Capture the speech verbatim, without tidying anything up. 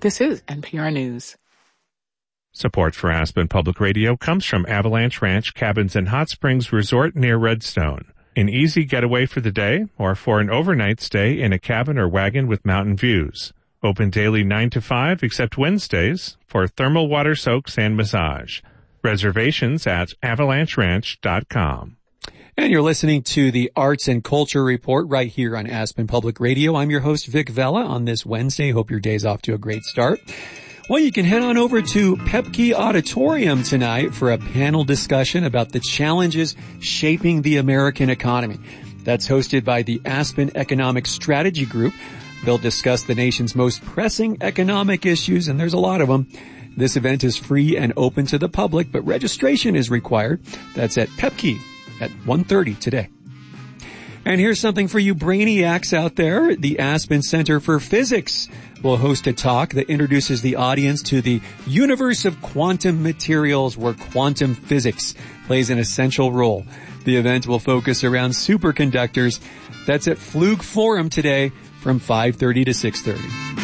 This is N P R News. Support for Aspen Public Radio comes from Avalanche Ranch Cabins and Hot Springs Resort near Redstone. An easy getaway for the day or for an overnight stay in a cabin or wagon with mountain views. Open daily nine to five except Wednesdays for thermal water soaks and massage. Reservations at avalanche ranch dot com. And you're listening to the Arts and Culture Report right here on Aspen Public Radio. I'm your host, Vic Vela, on this Wednesday. Hope your day's off to a great start. Well, you can head on over to Pepke Auditorium tonight for a panel discussion about the challenges shaping the American economy. That's hosted by the Aspen Economic Strategy Group. They'll discuss the nation's most pressing economic issues, and there's a lot of them. This event is free and open to the public, but registration is required. That's at Pepke at one thirty today. And here's something for you brainiacs out there. The Aspen Center for Physics will host a talk that introduces the audience to the universe of quantum materials where quantum physics plays an essential role. The event will focus around superconductors. That's at Flug Forum today from five thirty to six thirty.